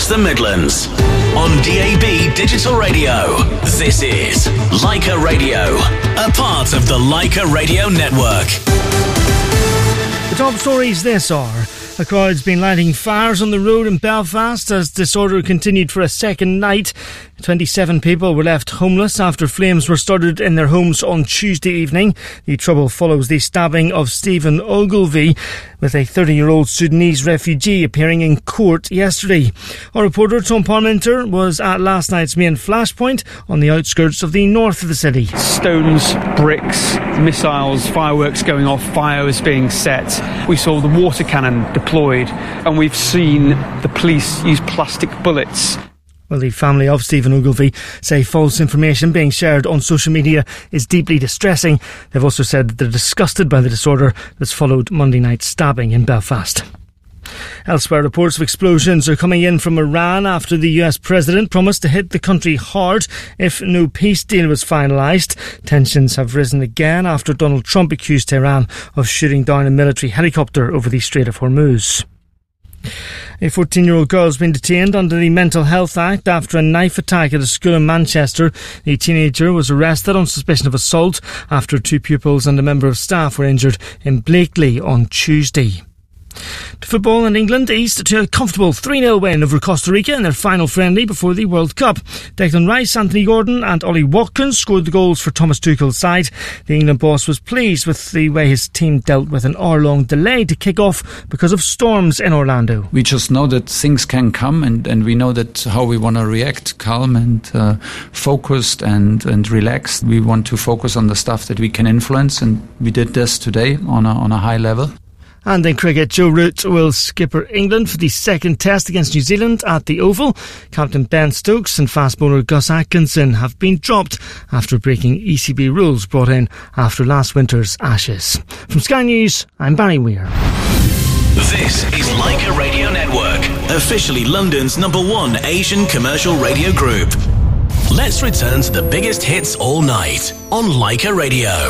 across the Midlands. On DAB Digital Radio, this is Leica Radio, a part of the Leica Radio Network. The top stories this hour. A crowd's been lighting fires on the road in Belfast as disorder continued for a second night. 27 people were left homeless after flames were started in their homes on Tuesday evening. The trouble follows the stabbing of Stephen Ogilvie, with a 30-year-old Sudanese refugee appearing in court yesterday. Our reporter Tom Parmenter was at last night's main flashpoint on the outskirts of the north of the city. Stones, bricks, missiles, fireworks going off, fires being set. We saw the water cannon deployed, and we've seen the police use plastic bullets. Well, the family of Stephen Ogilvie say false information being shared on social media is deeply distressing. They've also said that they're disgusted by the disorder that's followed Monday night's stabbing in Belfast. Elsewhere, reports of explosions are coming in from Iran after the US president promised to hit the country hard if no peace deal was finalised. Tensions have risen again after Donald Trump accused Tehran of shooting down a military helicopter over the Strait of Hormuz. A 14-year-old girl has been detained under the Mental Health Act after a knife attack at a school in Manchester. The teenager was arrested on suspicion of assault after two pupils and a member of staff were injured in Blakely on Tuesday. To football in England, East to a comfortable 3-0 win over Costa Rica in their final friendly before the World Cup. Declan Rice, Anthony Gordon and Ollie Watkins scored the goals for Thomas Tuchel's side. The England boss was pleased with the way his team dealt with an hour-long delay to kick off because of storms in Orlando. We just know that things can come and we know that how we want to react, calm and focused and relaxed. We want to focus on the stuff that we can influence, and we did this today on a high level. And in cricket, Joe Root will skipper England for the second test against New Zealand at the Oval. Captain Ben Stokes and fast bowler Gus Atkinson have been dropped after breaking ECB rules brought in after last winter's Ashes. From Sky News, I'm Barry Weir. This is Leica Radio Network, officially London's #1 Asian commercial radio group. Let's return to the biggest hits all night on Leica Radio.